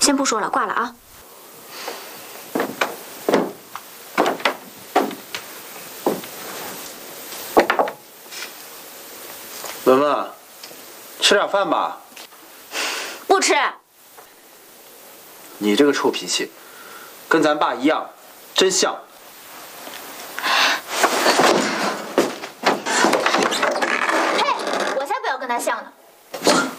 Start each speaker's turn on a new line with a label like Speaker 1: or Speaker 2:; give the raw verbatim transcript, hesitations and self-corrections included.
Speaker 1: 先不说了，挂了啊。
Speaker 2: 文文，吃点饭吧。
Speaker 1: 不吃。
Speaker 2: 你这个臭脾气，跟咱爸一样，真像。